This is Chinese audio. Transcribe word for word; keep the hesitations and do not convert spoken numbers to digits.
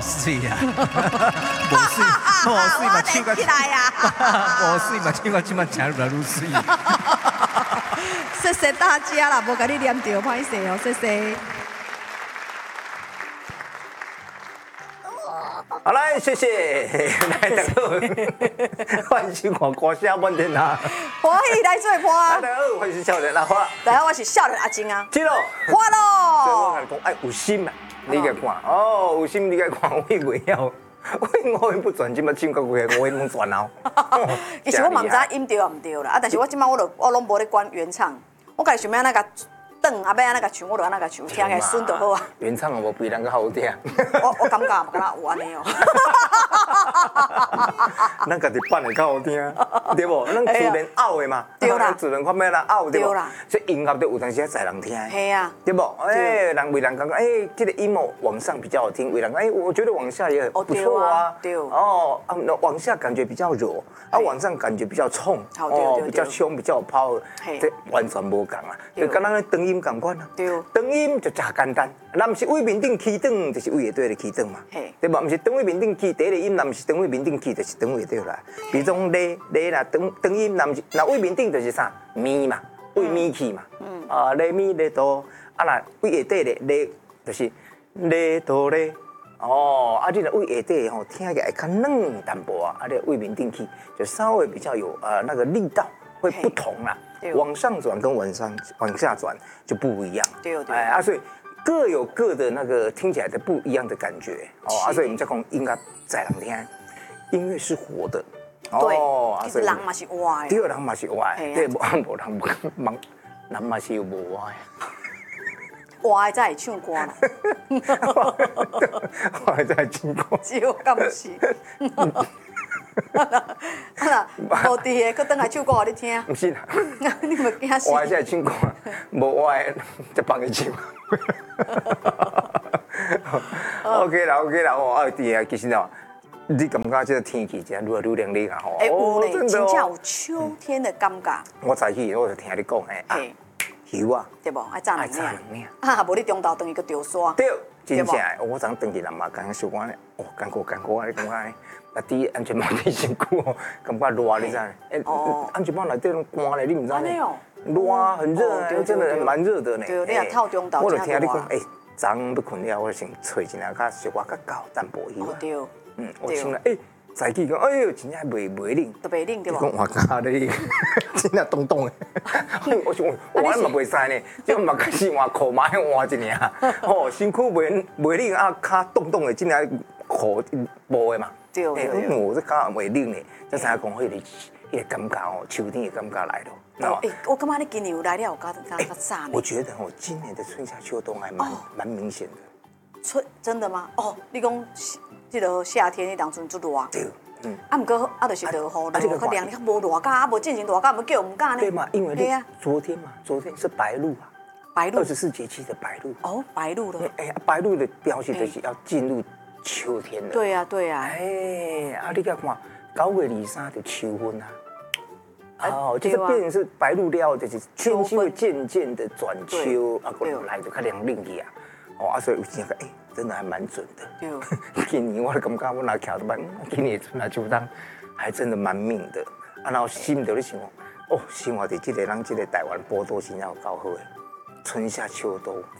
水啊，无水，无水嘛，唱到起来啊！ 无水嘛，唱到即摆真愈来愈水。 谢谢大家啦，无甲你念着，歹势哦，谢谢。 好来，谢谢，来大家好，欢迎收看歌声满天啊！ 欢喜来做伴。 大家好，欢迎是少年阿花。 大家我是少年阿晶啊。 知道。 花咯。 所以我甲你讲，哎，有心啊，你甲看，哦，有心你甲看，我袂晓。我我不转，即摆唱到几个，我拢转后。 其实我嘛唔知音对啊唔对啦，啊，但是我即摆我就我拢无咧管原唱，我家己想要安那个转，啊要安那个唱，我就安那个唱，听起来顺就好啊。 原唱也无比人较好听。 我我感觉嘛，敢若有安尼哦。 咱家己扮的较好听，对无？咱自然拗的嘛， 对啦， 自然看咩啦拗，对无？所以音乐都有当时在人听。 系啊， 对不？哎，人为人讲讲，哎，这个 emo 往上比较好听，为人哎，我觉得往下也很不错啊。 对哦，啊，往下感觉比较柔，啊，往上感觉比较冲，哦，比较凶，比较有 power，这完全无共啊。就跟咱的长音共款啊。 对。 长音就真简单，咱不是位面顶起长，就是位下底的起长嘛。对吧？不是长位面顶起第一个音，那不是长位面顶起，就是长位对啦。比如讲咧咧啦，长长音那不是那位面顶就是啥咪嘛，位咪起嘛。嗯。啊，咧咪咧哆，啊那位下底咧咧就是咧哆咧。哦，啊，这个位下底吼，听起来会较软淡薄啊，啊，这位面顶起就稍微比较有呃那个力道会不同啦。往上转跟往上往下转就不一样。 对对。 哎啊，所以各有各的那个听起来的不一样的感觉。哦啊，所以我们在讲音乐在人听，音乐是活的。 对。其实人嘛是活的。 对，人嘛是活的。对，无无人无忙，人嘛是有无活的。 活的才会唱歌啦。 活的才会唱歌。 就敢不是。啊啦，无伫的，佮倒来唱歌互你听。 唔是啦， 你咪惊死。 我还是唱歌，无我的就放伊唱。OK 啦 OK 啦，哦，啊对啊，其实哦，你感觉这个天气真愈来愈凉凉啊吼。 哎，有嘞，真正有秋天的感觉。 我早起我就听你讲诶，油啊， 对无？爱炸两两领。啊，无你中昼等于个掉沙。 对，真正诶，我昨登记人嘛，刚刚收工咧，哦，艰苦艰苦啊，你感觉？啊！滴安全帽滴身躯哦，感觉热你知？哎，安全帽内底拢寒咧，你唔知呢？热很热，真的蛮热的呢。 对，你也透中昼。 我就听你讲，哎，昨昏要困了，我就先找一件较小可较厚淡薄衣服。 对。 嗯，我想了，哎，早起讲，哎呦，真正袂袂冷。 都袂冷对无？ 讲我家咧，真正冻冻的。我想，我嘛袂使呢，即嘛开始换裤嘛，换一领。哦，身躯袂袂冷啊，脚冻冻的，真正裤无的嘛。 对对对，我这刚袂冷呢，才知影讲迄个迄个感觉哦，秋天的感觉来了。 哎，我感觉你今年有来了，有加加加早呢。 我觉得哦，今年的春夏秋冬还蛮蛮明显的。 春真的吗？哦，你讲这个夏天，你当阵足热。 对，嗯。 啊，毋过啊，就是落雨，落较凉，你较无热甲，啊无进行热甲，毋叫唔敢呢。 对嘛，因为你昨天嘛，昨天是白露啊， 白露， 二十四节气的白露。 哦，白露了。 哎呀，白露的标示就是要进入秋天了。 对呀，对呀。 哎，啊，你看看，九月二三就秋分啊。哦，就是变成是白露了，就是天气会渐渐的转秋，啊，过来就较凉冷去啊。哦，啊，所以有时个，哎，真的还蛮准的。对。今年我就感觉我拿巧的办，今年春夏秋冬还真的蛮命的。啊，然后心就咧想，哦，生活在这个咱这个台湾波多真正有够好诶，春夏秋冬